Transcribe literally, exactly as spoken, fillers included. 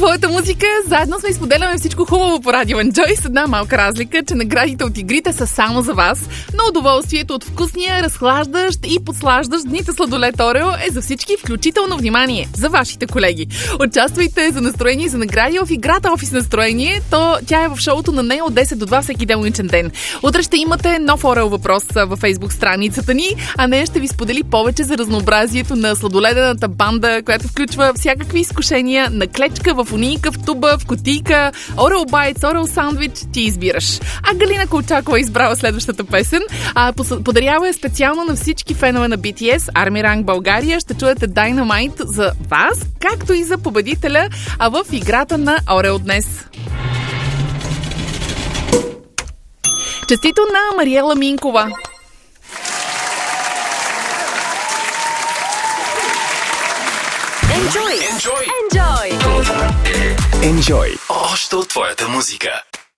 твоята музика. Заедно сме изподеляме всичко хубаво по Радио Enjoy с една малка разлика, че наградите от игрите са само за вас. Но удоволствието от вкусния, разхлаждащ и подслаждащ дните сладолед Орео е за всички, включително внимание за вашите колеги. Участвайте за настроение и за награди в играта Офис настроение. То тя е в шоуто на нея от десет до два всеки делничен ден. Утре ще имате нов Орео въпрос във Facebook страницата ни, а нея ще ви сподели повече за разнообразието на сладоледената банда, която включва всякакви изкушения на клечка, в унийка, в туба, в кутийка, Орео Байтс, Орео Сандвич, ти избираш. А Галина Колчакова избрава следващата песен. А, подарява е специално на всички фенове на би ти ес, Army Rank България. Ще чуете Dynamite за вас, както и за победителя, а в играта на Орео днес. Честито на Мариела Минкова! Enjoy! Enjoy! Enjoy! Enjoy! Още от твоята музика.